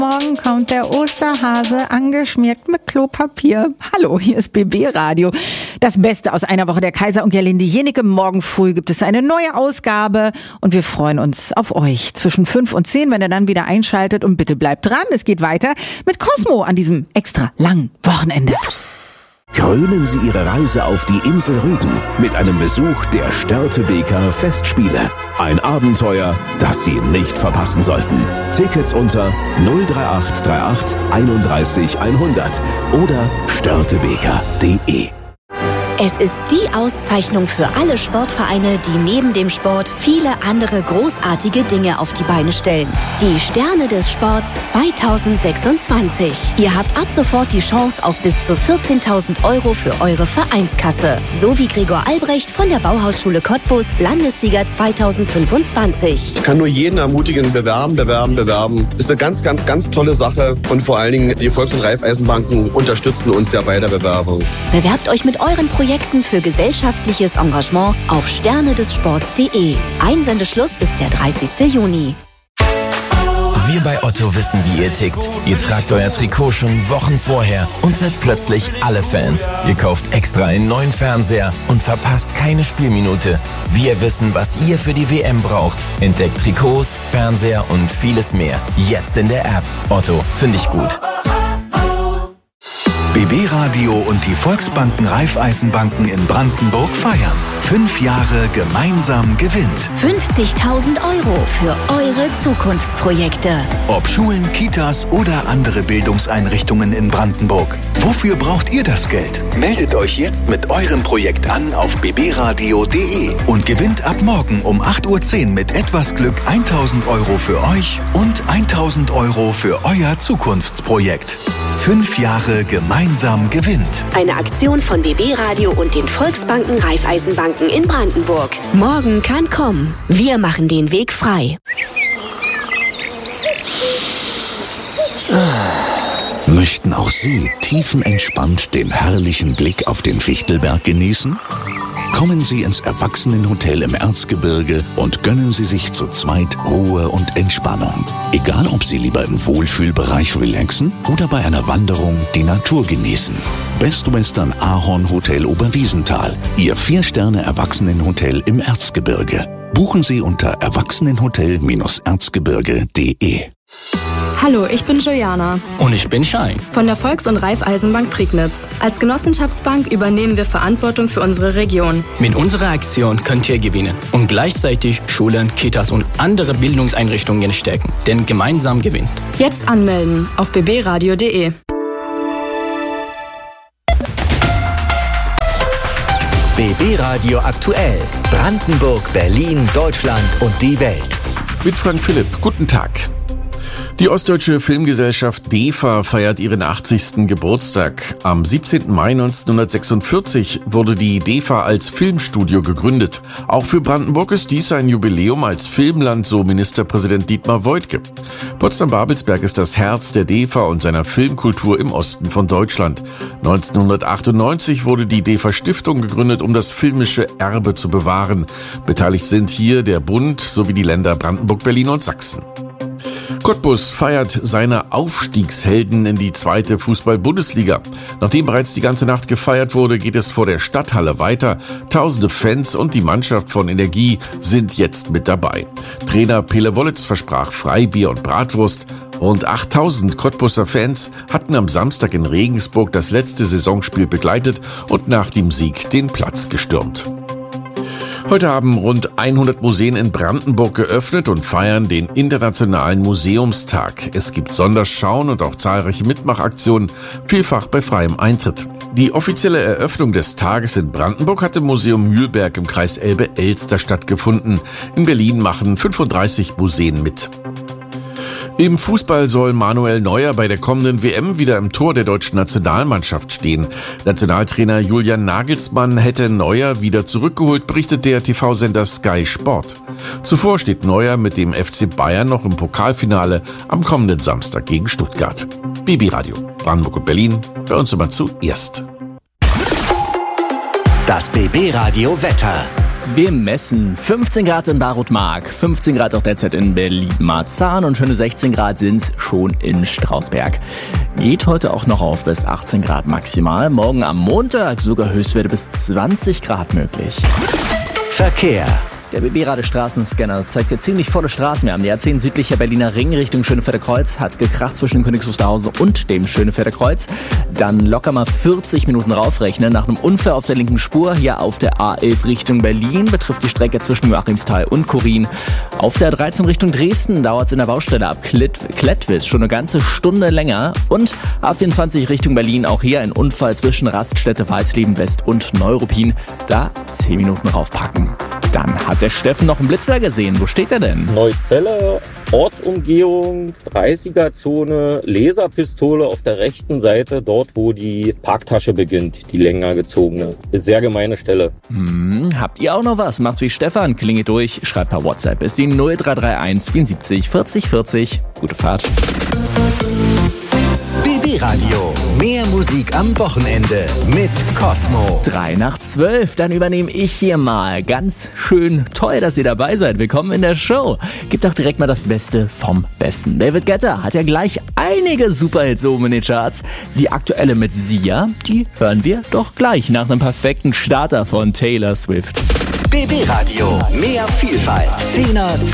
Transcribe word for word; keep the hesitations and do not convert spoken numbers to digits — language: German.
Morgen kommt der Osterhase angeschmiert mit Klopapier. Hallo, hier ist B B Radio. Das Beste aus einer Woche der Kaiser und Gerlinde Jenike. Morgen früh gibt es eine neue Ausgabe und wir freuen uns auf euch zwischen fünf und zehn, wenn ihr dann wieder einschaltet. Und bitte bleibt dran, es geht weiter mit Cosmo an diesem extra langen Wochenende. Krönen Sie Ihre Reise auf die Insel Rügen mit einem Besuch der Störtebeker Festspiele. Ein Abenteuer, das Sie nicht verpassen sollten. Tickets unter null drei acht drei acht einunddreißig hundert oder störtebeker punkt de. Es ist die Auszeichnung für alle Sportvereine, die neben dem Sport viele andere großartige Dinge auf die Beine stellen. Die Sterne des Sports zweitausendsechsundzwanzig. Ihr habt ab sofort die Chance auf bis zu vierzehntausend Euro für eure Vereinskasse. So wie Gregor Albrecht von der Bauhausschule Cottbus, Landessieger zweitausendfünfundzwanzig. Ich kann nur jeden ermutigen, bewerben, bewerben, bewerben. Ist eine ganz, ganz, ganz tolle Sache. Und vor allen Dingen, die Volks- und Raiffeisenbanken unterstützen uns ja bei der Bewerbung. Bewerbt euch mit euren Projekten für gesellschaftliches Engagement auf sterne des sports punkt de. Einsendeschluss ist der dreißigsten Juni. Wir bei Otto wissen, wie ihr tickt. Ihr tragt euer Trikot schon Wochen vorher und seid plötzlich alle Fans. Ihr kauft extra einen neuen Fernseher und verpasst keine Spielminute. Wir wissen, was ihr für die W M braucht. Entdeckt Trikots, Fernseher und vieles mehr. Jetzt in der App. Otto, finde ich gut. B B Radio und die Volksbanken Raiffeisenbanken in Brandenburg feiern. Fünf Jahre gemeinsam gewinnt. fünfzigtausend Euro für eure Zukunftsprojekte. Ob Schulen, Kitas oder andere Bildungseinrichtungen in Brandenburg. Wofür braucht ihr das Geld? Meldet euch jetzt mit eurem Projekt an auf b b radio punkt de und gewinnt ab morgen um acht Uhr zehn mit etwas Glück tausend Euro für euch und tausend Euro für euer Zukunftsprojekt. Fünf Jahre gemeinsam gewinnt. Eine Aktion von B B Radio und den Volksbanken Raiffeisenbanken in Brandenburg. Morgen kann kommen. Wir machen den Weg frei. Möchten auch Sie tiefenentspannt den herrlichen Blick auf den Fichtelberg genießen? Kommen Sie ins Erwachsenenhotel im Erzgebirge und gönnen Sie sich zu zweit Ruhe und Entspannung. Egal, ob Sie lieber im Wohlfühlbereich relaxen oder bei einer Wanderung die Natur genießen. Best Western Ahorn Hotel Oberwiesenthal, Ihr Vier-Sterne-Erwachsenenhotel im Erzgebirge. Buchen Sie unter erwachsenenhotel Bindestrich erzgebirge punkt de. Hallo, ich bin Juliana. Und ich bin Schein. Von der Volks- und Raiffeisenbank Prignitz. Als Genossenschaftsbank übernehmen wir Verantwortung für unsere Region. Mit unserer Aktion könnt ihr gewinnen und gleichzeitig Schulen, Kitas und andere Bildungseinrichtungen stärken. Denn gemeinsam gewinnt. Jetzt anmelden auf b b radio punkt de. B B Radio aktuell. Brandenburg, Berlin, Deutschland und die Welt. Mit Frank Philipp. Guten Tag. Die Ostdeutsche Filmgesellschaft D E F A feiert ihren achtzigsten Geburtstag. Am siebzehnten Mai neunzehnhundertsechsundvierzig wurde die D E F A als Filmstudio gegründet. Auch für Brandenburg ist dies ein Jubiläum als Filmland, so Ministerpräsident Dietmar Woidke. Potsdam-Babelsberg ist das Herz der D E F A und seiner Filmkultur im Osten von Deutschland. neunzehnhundertachtundneunzig wurde die D E F A-Stiftung gegründet, um das filmische Erbe zu bewahren. Beteiligt sind hier der Bund sowie die Länder Brandenburg, Berlin und Sachsen. Cottbus feiert seine Aufstiegshelden in die zweite Fußball-Bundesliga. Nachdem bereits die ganze Nacht gefeiert wurde, geht es vor der Stadthalle weiter. Tausende Fans und die Mannschaft von Energie sind jetzt mit dabei. Trainer Pele Wollitz versprach Freibier und Bratwurst. Rund achttausend Cottbuser Fans hatten am Samstag in Regensburg das letzte Saisonspiel begleitet und nach dem Sieg den Platz gestürmt. Heute haben rund hundert Museen in Brandenburg geöffnet und feiern den Internationalen Museumstag. Es gibt Sonderschauen und auch zahlreiche Mitmachaktionen, vielfach bei freiem Eintritt. Die offizielle Eröffnung des Tages in Brandenburg hat im Museum Mühlberg im Kreis Elbe-Elster stattgefunden. In Berlin machen fünfunddreißig Museen mit. Im Fußball soll Manuel Neuer bei der kommenden W M wieder im Tor der deutschen Nationalmannschaft stehen. Nationaltrainer Julian Nagelsmann hätte Neuer wieder zurückgeholt, berichtet der T V-Sender Sky Sport. Zuvor steht Neuer mit dem F C Bayern noch im Pokalfinale am kommenden Samstag gegen Stuttgart. B B Radio, Brandenburg und Berlin, bei uns immer zuerst. Das B B Radio Wetter. Wir messen fünfzehn Grad in Barutmark, fünfzehn Grad auch derzeit in Berlin-Marzahn und schöne sechzehn Grad sind's schon in Strausberg. Geht heute auch noch auf bis achtzehn Grad maximal. Morgen am Montag sogar Höchstwerte bis zwanzig Grad möglich. Verkehr. Der B B-Radio Straßenscanner zeigt jetzt ziemlich volle Straßen. Wir haben die A zehn südlicher Berliner Ring Richtung Schönefelder Kreuz. Hat gekracht zwischen Königs Wusterhausen und dem Schönefelder Kreuz. Dann locker mal vierzig Minuten raufrechnen. Nach einem Unfall auf der linken Spur hier auf der A elf Richtung Berlin. Betrifft die Strecke zwischen Joachimsthal und Korin. Auf der A dreizehn Richtung Dresden dauert es in der Baustelle ab Klettwitz schon eine ganze Stunde länger. Und A vierundzwanzig Richtung Berlin. Auch hier ein Unfall zwischen Raststätte Walsleben West und Neuruppin. Da zehn Minuten raufpacken. Dann hat der Steffen noch einen Blitzer gesehen. Wo steht er denn? Neuzelle, Ortsumgehung, dreißiger-Zone, Laserpistole auf der rechten Seite, dort wo die Parktasche beginnt, die länger gezogene. Sehr gemeine Stelle. Hm, habt ihr auch noch was? Macht's wie Stefan, klingelt durch, schreibt per WhatsApp. Ist die null drei drei eins vierundsiebzig vierzig vierzig. Gute Fahrt. B B-Radio. Mehr Musik am Wochenende mit Cosmo. Drei nach zwölf, dann übernehme ich hier mal. Ganz schön toll, dass ihr dabei seid. Willkommen in der Show. Gibt auch direkt mal das Beste vom Besten. David Guetta hat ja gleich einige Superhits oben in den Charts. Die aktuelle mit Sia, die hören wir doch gleich nach einem perfekten Starter von Taylor Swift. B B-Radio. Mehr Vielfalt. Zehner